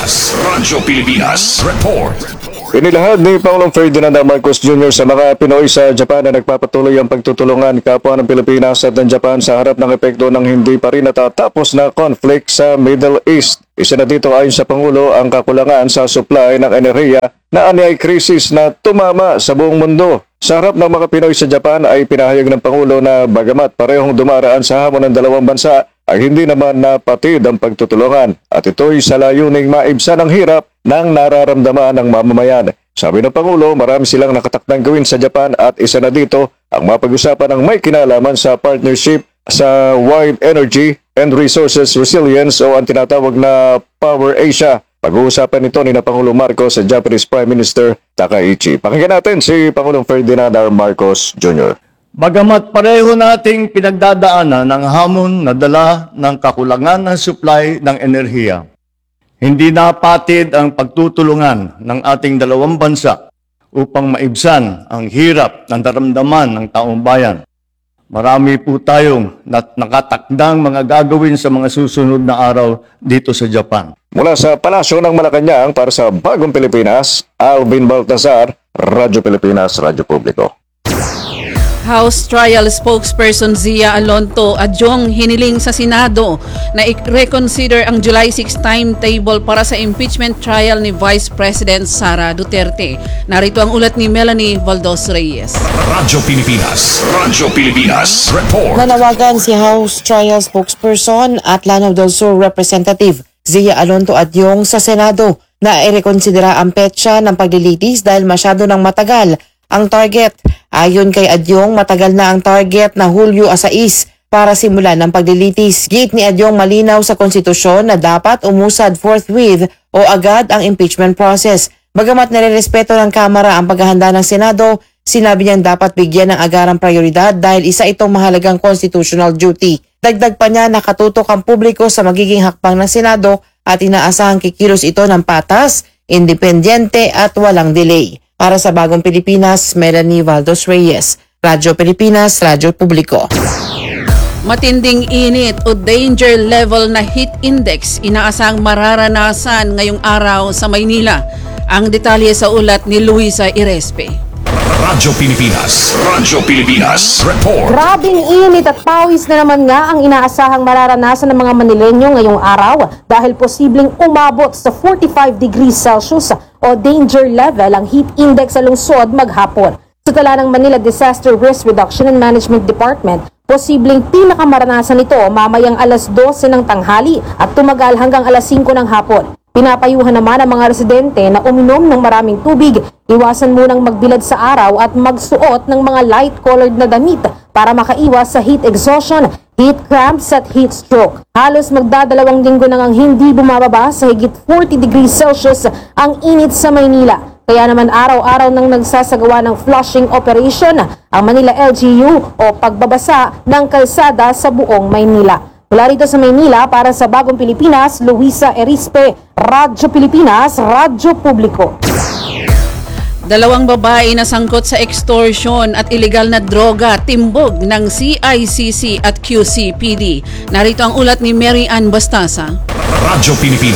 Pilipinas Report. Inilahad ni Pangulong Ferdinand R. Marcos Jr. sa mga Pinoy sa Japan na nagpapatuloy ang pagtutulungan kapwa ng Pilipinas at ng Japan sa harap ng epekto ng hindi pa rin natatapos na conflict sa Middle East. Isa na dito ayon sa Pangulo ang kakulangan sa supply ng enerhiya na anyay krisis na tumama sa buong mundo. Sa harap ng mga Pinoy sa Japan ay pinahayag ng Pangulo na bagamat parehong dumaraan sa hamon ng dalawang bansa ay hindi naman napatid ang pagtutulungan at ito'y sa layuning maibsan ang hirap ng nararamdaman ng mamamayan. Sabi ng Pangulo, marami silang nakatakdang gawin sa Japan at isa na dito ang mapag-usapan ng may kinalaman sa partnership sa Wide Energy and Resources Resilience o ang tinatawag na Power Asia. Pag-uusapan ito ni Pangulong Marcos sa Japanese Prime Minister Takaichi. Pakinggan natin si Pangulong Ferdinand R. Marcos Jr. Bagamat pareho nating pinagdadaanan ng hamon na dala ng kakulangan ng supply ng enerhiya, hindi napatid ang pagtutulungan ng ating dalawang bansa upang maibsan ang hirap ng naramdaman ng taong bayan. Marami po tayong nakatakdang mga gagawin sa mga susunod na araw dito sa Japan. Mula sa Palasyo ng Malacanang para sa Bagong Pilipinas, Alvin Baltasar, Radyo Pilipinas, Radyo Publiko. House Trial Spokesperson Zia Alonto adyong hiniling sa Senado na i-reconsider ang July 6 timetable para sa impeachment trial ni Vice President Sara Duterte. Narito ang ulat ni Melanie Valdos Reyes. Radyo Pilipinas Report. Nanawagan si House Trial Spokesperson at Lanao del Sur Representative Zia Alonto adyong sa Senado na i-reconsidera ang petsa ng paglilitis dahil masyado nang matagal ang target. Ayon kay Adyong, matagal na ang target na Hulyo 6 para simulan ng paglilitis. Git ni Adyong malinaw sa konstitusyon na dapat umusad forthwith o agad ang impeachment process. Bagamat nirerespeto ng Kamara ang paghahanda ng Senado, sinabi niyang dapat bigyan ng agarang prioridad dahil isa itong mahalagang constitutional duty. Dagdag pa niya nakatutok ang publiko sa magiging hakbang ng Senado at inaasahang kikilos ito ng patas, independyente at walang delay. Para sa Bagong Pilipinas, Melanie Valdos Reyes, Radyo Pilipinas, Radyo Publiko. Matinding init o danger level na heat index inaasang mararanasan ngayong araw sa Maynila. Ang detalye sa ulat ni Luisa Irespe. Radyo Pilipinas Report. Grabing init at pawis na naman nga ang inaasahang mararanasan ng mga Manileño ngayong araw dahil posibleng umabot sa 45 degrees Celsius o danger level ang heat index sa lungsod maghapon. Sa tala ng Manila Disaster Risk Reduction and Management Department, posibleng pinakamaranasan ito mamayang alas 12 ng tanghali at tumagal hanggang alas 5 ng hapon. Pinapayuhan naman ang mga residente na uminom ng maraming tubig, iwasan munang magbilad sa araw at magsuot ng mga light-colored na damit para makaiwas sa heat exhaustion, heat cramps at heat stroke. Halos magdadalawang linggo nang hindi bumababa sa higit 40 degrees Celsius ang init sa Maynila. Kaya naman araw-araw nang nagsasagawa ng flushing operation ang Manila LGU o pagbabasa ng kalsada sa buong Maynila. Mula rito sa Maynila para sa Bagong Pilipinas, Luisa Erispe, Radyo Pilipinas, Radyo Publiko. Dalawang babae na sangkot sa extortion at illegal na droga timbog ng CICC at QCPD. Narito ang ulat ni Mary Ann Bastasa. Radyo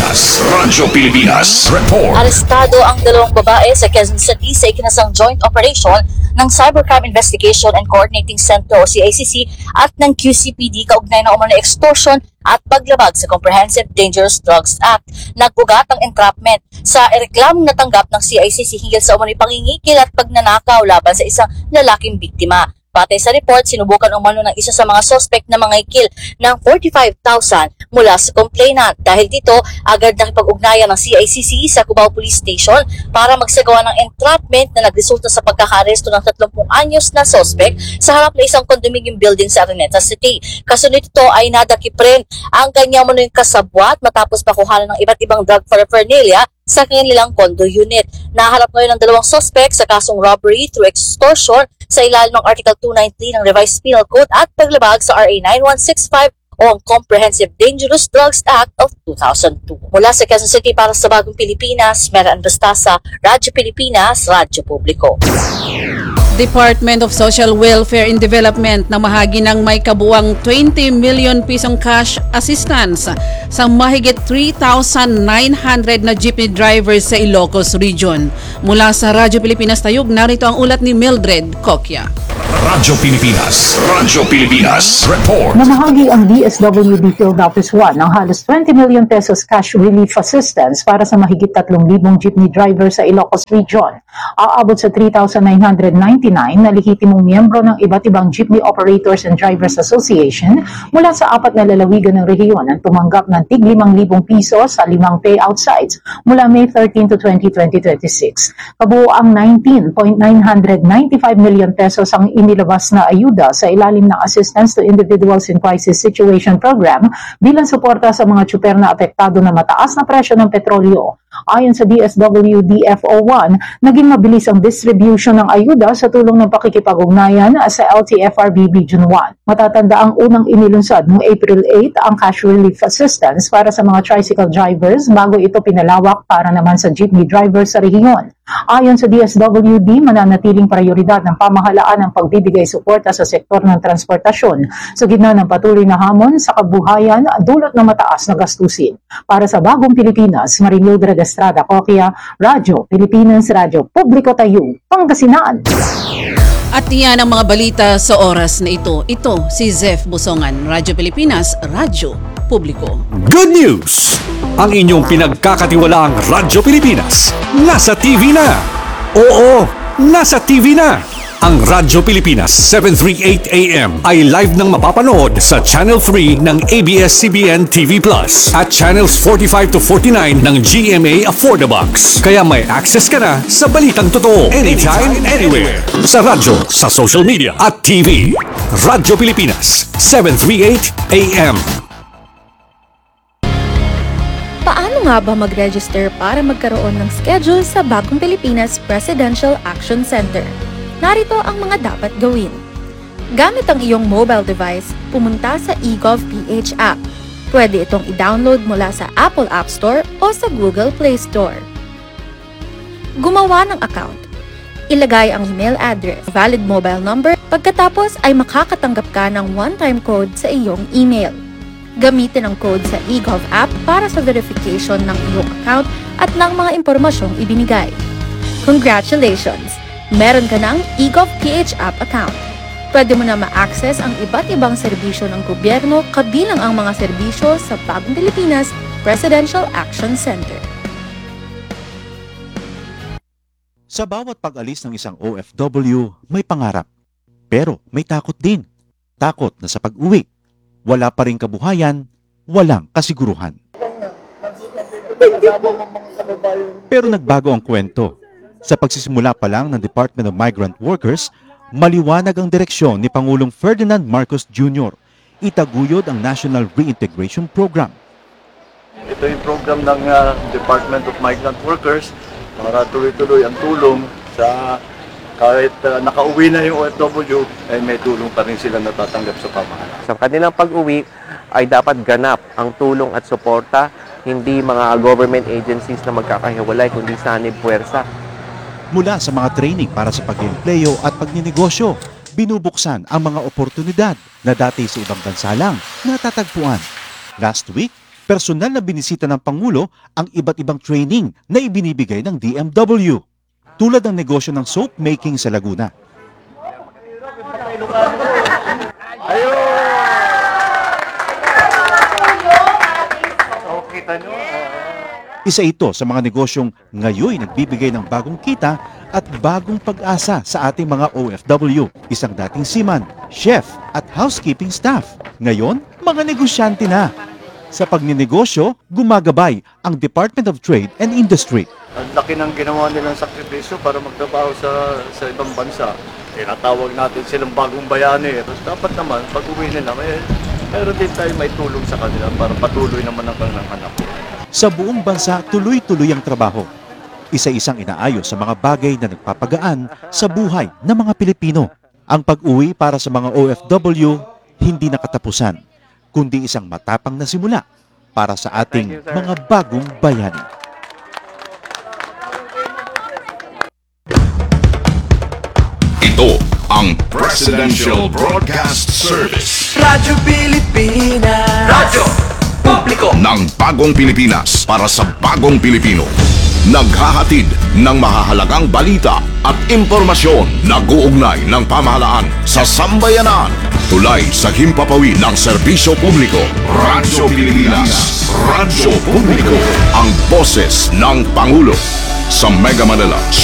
Pilipinas Report. Arestado ang dalawang babae sa Quezon City sa ikinasang joint operation ng Cybercrime Investigation and Coordinating Center o CICC at ng QCPD kaugnay ng umano'y extortion at paglabag sa Comprehensive Dangerous Drugs Act. Nagbugat ang entrapment sa reklamong natanggap ng CICC hinggil sa umano'y pangingikil at pagnanakaw laban sa isang lalaking biktima. Batay sa report, sinubukan umano ng isa sa mga suspect na mangikil ng 45,000 mula sa complainant. Dahil dito, agad nakipag-ugnayan ng CICC sa Cubao Police Station para magsagawa ng entrapment na nagresulta sa pagkaka-aresto ng 30 anyos na suspect sa harap ng isang condominium building sa Araneta City. Kasunod ito ay nadakip rin ang kanyang kasabwat matapos makuhanan ng iba't ibang drug paraphernalia sa kanilang condo unit. Naharap ngayon ang dalawang suspect sa kasong robbery through extortion sa ilalim ng Article 293 ng Revised Penal Code at paglabag sa RA 9165 o ang Comprehensive Dangerous Drugs Act of 2002. Mula sa Quezon City para sa Bagong Pilipinas, Mera Anbastasa, Radyo Pilipinas, Radyo Publiko. Department of Social Welfare and Development na mahagi ng may kabuang 20 million pisong cash assistance sa mahigit 3,900 na jeepney drivers sa Ilocos Region. Mula sa Radyo Pilipinas Tayug, narito ang ulat ni Mildred Coquia. Radyo Pilipinas Report. Namahagi ang DSWD Field Office 1 ng halos 20 million pesos cash relief assistance para sa mahigit 3,000 jeepney drivers sa Ilocos Region. Aabot sa 3,999 na lehitimong miyembro ng iba't ibang Jeepney Operators and Drivers Association mula sa 4 na lalawigan ng rehiyon ang tumanggap ng tig 5,000 piso sa 5 payout sites mula May 13 to 20, 2026. Kabuoang 19.995 million pesos ang inilabas na ayuda sa ilalim ng Assistance to Individuals in Crisis Situation Program bilang suporta sa mga tsuper na apektado na mataas na presyo ng petrolyo. Ayon sa DSWD-FO1, naging mabilis ang distribution ng ayuda sa tulong ng pakikipag-ugnayan sa LTFRB Region 1. Matatanda ang unang inilunsad noong April 8 ang cash relief assistance para sa mga tricycle drivers bago ito pinalawak para naman sa jeepney drivers sa rehiyon. Ayon sa DSWD, mananatiling prioridad ng pamahalaan ang pagbibigay suporta sa sektor ng transportasyon sa gitna ng patuloy na hamon sa kabuhayan dulot ng mataas na gastusin. Para sa Bagong Pilipinas, Marimildred Estrada Coquia, Radyo Pilipinas, Radyo Publiko Tayug, Pangasinan. At iyan ang mga balita sa oras na ito. Ito si Zef Busongan, Radyo Pilipinas, Radyo Publiko. Good news! Ang inyong pinagkakatiwalaang Radyo Pilipinas nasa TV na! Oo, nasa TV na! Ang Radyo Pilipinas 738 AM ay live nang mapapanood sa Channel 3 ng ABS-CBN TV Plus at Channels 45 to 49 ng GMA Affordabox. Kaya may access ka na sa balitang totoo anytime, anywhere. Sa radyo, sa social media at TV. Radyo Pilipinas 738 AM. Paano nga ba mag-register para magkaroon ng schedule sa Bagong Pilipinas Presidential Action Center? Narito ang mga dapat gawin. Gamit ang iyong mobile device, pumunta sa eGov.ph app. Pwede itong i-download mula sa Apple App Store o sa Google Play Store. Gumawa ng account. Ilagay ang email address, valid mobile number, pagkatapos ay makakatanggap ka ng one-time code sa iyong email. Gamitin ang code sa eGov app para sa verification ng iyong account at ng mga impormasyong ibinigay. Congratulations! Meron ka ng eGov.ph app account. Pwede mo na ma-access ang iba't ibang serbisyo ng gobyerno kabilang ang mga serbisyo sa Bagong Pilipinas Presidential Action Center. Sa bawat pag-alis ng isang OFW, may pangarap. Pero may takot din. Takot na sa pag-uwi, wala pa ring kabuhayan, walang kasiguruhan. Pero nagbago ang kwento. Sa pagsisimula pa lang ng Department of Migrant Workers, maliwanag ang direksyon ni Pangulong Ferdinand Marcos Jr. Itaguyod ang National Reintegration Program. Ito yung program ng Department of Migrant Workers para tuloy-tuloy ang tulong sa kahit nakauwi na yung OFW, ay may tulong pa rin sila natatanggap sa pamahalaan. Sa kanilang pag-uwi ay dapat ganap ang tulong at suporta, hindi mga government agencies na magkakahiwalay kundi sanib puwersa. Mula sa mga training para sa pag-empleyo at pagninegosyo, binubuksan ang mga oportunidad na dati sa ibang bansa lang natatagpuan. Last week, personal na binisita ng Pangulo ang iba't ibang training na ibinibigay ng DMW. Tulad ng negosyo ng soap making sa Laguna. Isa ito sa mga negosyong ngayon nagbibigay ng bagong kita at bagong pag-asa sa ating mga OFW. Isang dating seaman, chef at housekeeping staff. Ngayon, mga negosyante na. Sa pagninegosyo, gumagabay ang Department of Trade and Industry. Ang laki ng ginawa nilang sakripisyo para magtrabaho sa ibang bansa. Tinatawag natin silang bagong bayani. Tapos dapat naman, pag-uwi nila, meron din tayo may tulong sa kanila para patuloy naman ang kanilang hanap. Sa buong bansa, tuloy-tuloy ang trabaho. isa-isang inaayos sa mga bagay na nagpapagaan sa buhay ng mga Pilipino. Ang pag-uwi para sa mga OFW hindi nakatapusan, kundi isang matapang na simula para sa ating mga bagong bayani. Ito ang Presidential Broadcast Service. Radyo Pilipinas. Radyo Publiko. Ng bagong Pilipinas para sa bagong Pilipino. Naghahatid ng mahahalagang balita at impormasyon na guugnay ng pamahalaan sa sambayanan. Tulay sa himpapawid ng serbisyo publiko. Radyo Pilipinas. Radyo Publiko. Ang boses ng Pangulo. Sa Mega Manila,